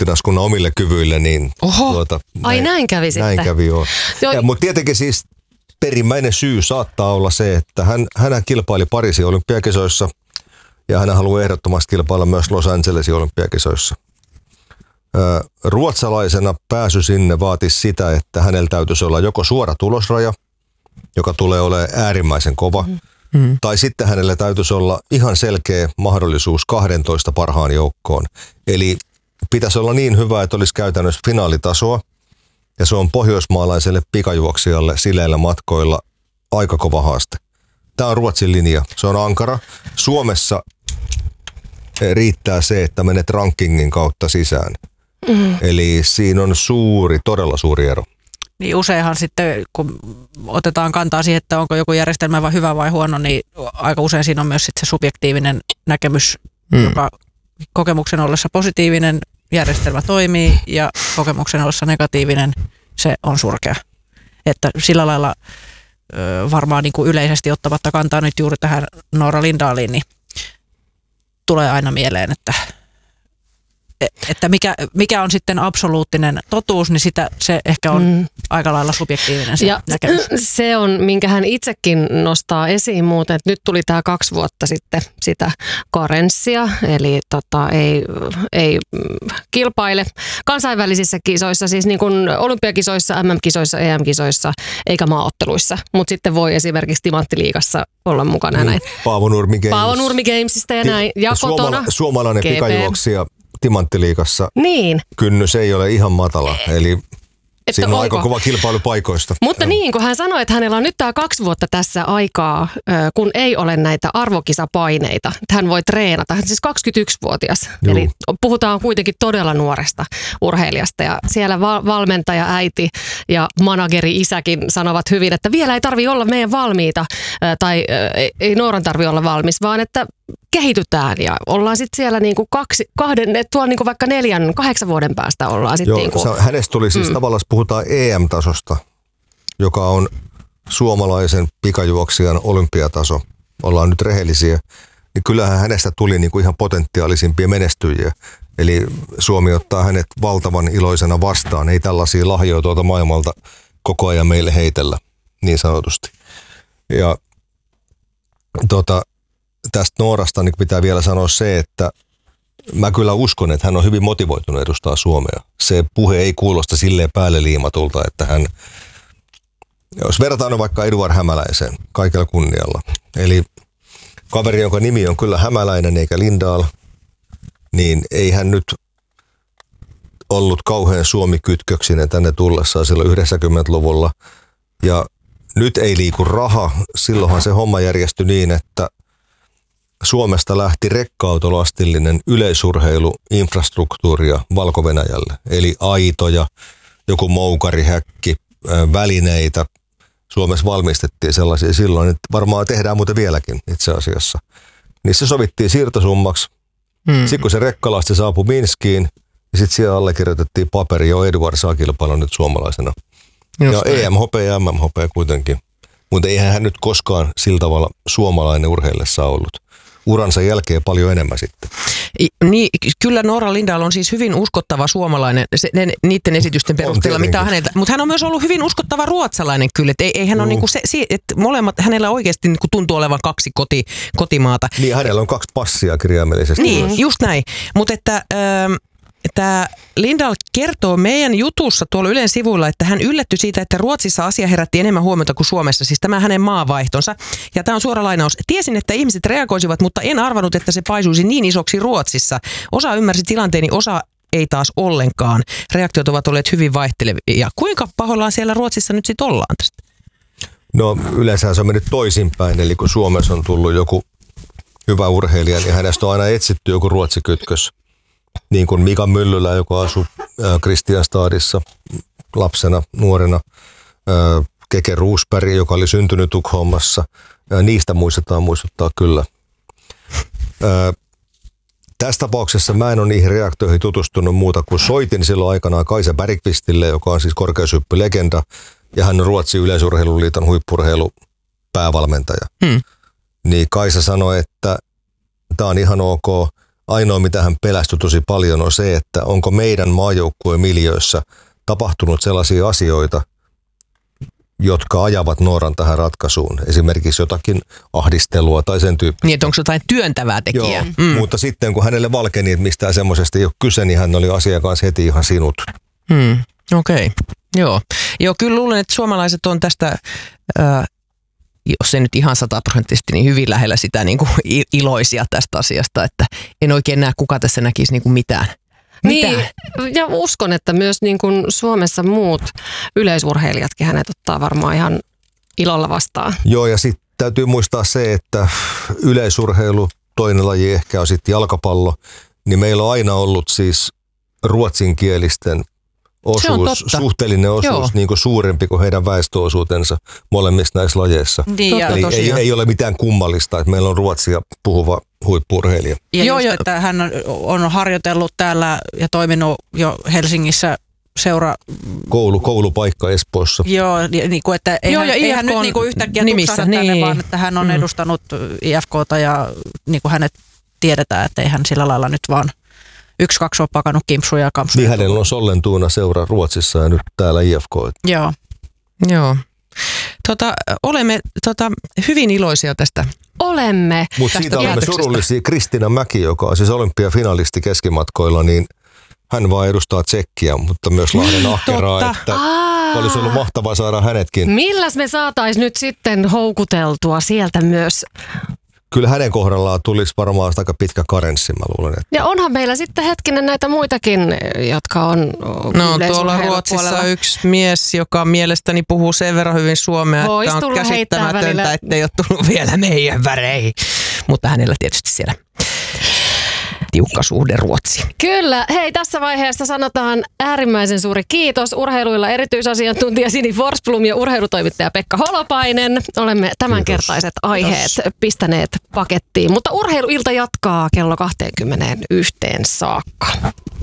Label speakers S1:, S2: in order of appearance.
S1: kuningaskunnan omille kyvyille, niin
S2: näin kävi sitten.
S1: Näin kävi, joo. Mutta tietenkin siis perimmäinen syy saattaa olla se, että hän kilpaili Pariisin olympiakisoissa ja hän haluaa ehdottomasti kilpailla myös Los Angelesin olympiakisoissa. Ruotsalaisena pääsy sinne vaatisi sitä, että hänellä täytyisi olla joko suora tulosraja, joka tulee olemaan äärimmäisen kova, tai sitten hänellä täytyisi olla ihan selkeä mahdollisuus 12 parhaan joukkoon. Eli pitäisi olla niin hyvä, että olisi käytännössä finaalitasoa, ja se on pohjoismaalaiselle pikajuoksijalle sileillä matkoilla aika kova haaste. Tämä on Ruotsin linja. Se on ankara. Suomessa riittää se, että menet rankingin kautta sisään. Eli siinä on todella suuri ero.
S3: Niin useinhan sitten, kun otetaan kantaa siihen, että onko joku järjestelmä vai hyvä vai huono, niin aika usein siinä on myös sitten se subjektiivinen näkemys, joka kokemuksen ollessa positiivinen järjestelmä toimii ja kokemuksen ollessa negatiivinen se on surkea. Että sillä lailla varmaan niin kuin yleisesti ottamatta kantaa nyt juuri tähän Noora Lindahliin, niin tulee aina mieleen, että mikä on sitten absoluuttinen totuus, niin se ehkä on aika lailla subjektiivinen se näkemys.
S2: Se on, minkä hän itsekin nostaa esiin muuten, että nyt tuli tämä 2 vuotta sitten sitä karenssia, eli ei kilpaile kansainvälisissä kisoissa, siis niin kuin olympiakisoissa, MM-kisoissa, EM-kisoissa eikä maaotteluissa, mutta sitten voi esimerkiksi Timanttiliigassa olla mukana näin.
S1: Paavo
S2: Nurmi Gamesista ja näin, ja kotona.
S1: Suomalainen pikajuoksija Timanttiliigassa.
S2: Niin.
S1: Kynnys ei ole ihan matala, eli siinä on aika kova kilpailu paikoista.
S2: Mutta niin, kun hän sanoi, että hänellä on nyt tämä 2 vuotta tässä aikaa, kun ei ole näitä arvokisapaineita. Hän voi treenata. Hän on siis 21-vuotias. Eli puhutaan kuitenkin todella nuoresta urheilijasta. Ja siellä valmentaja, äiti ja manageri isäkin sanovat hyvin, että vielä ei tarvitse olla meidän valmiita. Tai ei Nooran tarvitse olla valmis, vaan että kehitytään ja ollaan sitten siellä niinku tuolla niinku vaikka 4-8 vuoden päästä ollaan sitten niinku.
S1: Hänestä tuli siis tavallaan, puhutaan EM-tasosta, joka on suomalaisen pikajuoksijan olympiataso. Ollaan nyt rehellisiä. Niin kyllähän hänestä tuli niinku ihan potentiaalisimpia menestyjiä. Eli Suomi ottaa hänet valtavan iloisena vastaan. Ei tällaisia lahjoja tuolta maailmalta koko ajan meille heitellä, niin sanotusti. Ja tästä Noorasta niin pitää vielä sanoa se, että mä kyllä uskon, että hän on hyvin motivoitunut edustaa Suomea. Se puhe ei kuulosta silleen päälle liimatulta, että hän, jos verrataan vaikka Eduard Hämäläiseen kaikella kunnialla, eli kaveri, jonka nimi on kyllä Hämäläinen eikä Lindahl, niin ei hän nyt ollut kauhean Suomi-kytköksinen tänne tullessaan silloin 90-luvulla. Ja nyt ei liiku raha. Silloinhan se homma järjestyi niin, että Suomesta lähti rekka-autolastillinen yleisurheiluinfrastruktuuria Valko-Venäjälle. Eli aitoja, joku moukarihäkki, välineitä. Suomessa valmistettiin sellaisia silloin, että varmaan tehdään muuten vieläkin itse asiassa. Niin se sovittiin siirtosummaksi. Sitten kun se rekkalasti saapui Minskiin, niin sitten siellä allekirjoitettiin paperi, jo Eduard saa kilpailla nyt suomalaisena. Ja EMHP ja MMHP kuitenkin. Mutta eihän hän nyt koskaan sillä tavalla suomalainen urheillessa ollut. Uransa jälkeen paljon enemmän sitten.
S4: Niin, kyllä Noora Lindahl on siis hyvin uskottava suomalainen niiden esitysten perusteella, mitä häneltä. Mutta hän on myös ollut hyvin uskottava ruotsalainen kyllä. Ei hän ole niinku että molemmat, hänellä oikeasti niinku tuntuu olevan 2 kotimaata.
S1: Niin, hänellä on 2 passia kirjaimellisesti.
S4: Niin, just näin. Mutta että tämä Lindahl kertoo meidän jutussa tuolla Ylen sivuilla, että hän yllättyi siitä, että Ruotsissa asia herätti enemmän huomiota kuin Suomessa. Siis tämä hänen maavaihtonsa. Ja tämä on suora lainaus. Tiesin, että ihmiset reagoisivat, mutta en arvannut, että se paisuisi niin isoksi Ruotsissa. Osa ymmärsi tilanteeni, osa ei taas ollenkaan. Reaktiot ovat olleet hyvin vaihtelevia. Kuinka pahoillaan siellä Ruotsissa nyt sitten ollaan tästä?
S1: No yleensä se on mennyt toisinpäin. Eli kun Suomessa on tullut joku hyvä urheilija, niin hänestä on aina etsitty joku ruotsikytkös. Niin kuin Mika Myllylä, joka asui Kristianstadissa lapsena, nuorena. Keke Roosberg, joka oli syntynyt Tukholmassa. Niistä muistuttaa kyllä. Tässä tapauksessa mä en ole niihin reaktioihin tutustunut muuta kuin soitin silloin aikanaan Kaisa Bergqvistille, joka on siis korkeushyppylegenda. Ja hän on Ruotsin yleisurheiluliiton huippu-urheilupäävalmentaja. Niin Kaisa sanoi, että tämä on ihan ok. Ainoa, mitä hän pelästyi tosi paljon, on se, että onko meidän maajoukkueen miljöissä tapahtunut sellaisia asioita, jotka ajavat Nooran tähän ratkaisuun. Esimerkiksi jotakin ahdistelua tai sen tyyppistä.
S4: Niin, että onko jotain työntävää tekijää?
S1: Joo, mutta sitten kun hänelle valkeni, että mistään semmoisesta ei ole kyse, niin hän oli asian kanssa heti ihan sinut.
S4: Okei. Joo, kyllä luulen, että suomalaiset on tästä, jos ei nyt ihan 100%, niin hyvin lähellä sitä niin kuin iloisia tästä asiasta, että en oikein näe, kuka tässä näkisi niin kuin mitään.
S2: Niin, ja uskon, että myös niin kuin Suomessa muut yleisurheilijatkin hänet ottaa varmaan ihan ilolla vastaan.
S1: Joo, ja sitten täytyy muistaa se, että yleisurheilu, toinen laji ehkä on sitten jalkapallo, niin meillä on aina ollut siis ruotsinkielisten suhteellinen osuus niin kuin suurempi kuin heidän väestöosuutensa molemmissa näissä lajeissa.
S3: Niin,
S1: eli ei ole mitään kummallista, että meillä on ruotsia puhuva huippu-urheilija.
S3: Ja että hän on harjoitellut täällä ja toiminut jo Helsingissä
S1: koulupaikka Espoossa.
S3: Joo, niin kuin, että ei hän nyt niin kuin yhtäkkiä tuksahda tänne, vaan että hän on edustanut IFK:ta ja niin kuin hänet tiedetään, että ei hän sillä lailla nyt vaan 1-2 ole pakannut kimpsuja ja kampsuja.
S1: Niin hänellä on Sollentuuna seura Ruotsissa ja nyt täällä IFK.
S4: Joo. Olemme hyvin iloisia tästä.
S2: Olemme.
S1: Mutta siitä olemme surullisia. Kristiina Mäki, joka on siis olympiafinalisti keskimatkoilla, niin hän vaan edustaa Tsekkiä, mutta myös Lahden Ahkeraa, että olisi ollut mahtavaa saada hänetkin.
S2: Milläs me saatais nyt sitten houkuteltua sieltä myös?
S1: Kyllä hänen kohdallaan tulisi varmaan aika pitkä karenssi, mä luulen. Että.
S2: Ja onhan meillä sitten hetkinen näitä muitakin, jotka on
S4: tuolla Ruotsissa yksi mies, joka mielestäni puhuu sen verran hyvin suomea,
S2: vois
S4: että on käsittämätöntä, ettei ole tullut vielä meidän väreihin. Mutta hänellä tietysti siellä tiukka suhde Ruotsiin.
S2: Kyllä. Hei, tässä vaiheessa sanotaan äärimmäisen suuri kiitos urheiluilla erityisasiantuntija Sini Forsblom ja urheilutoimittaja Pekka Holopainen. Olemme tämänkertaiset aiheet pistäneet pakettiin, mutta urheiluilta jatkaa kello 21 saakka.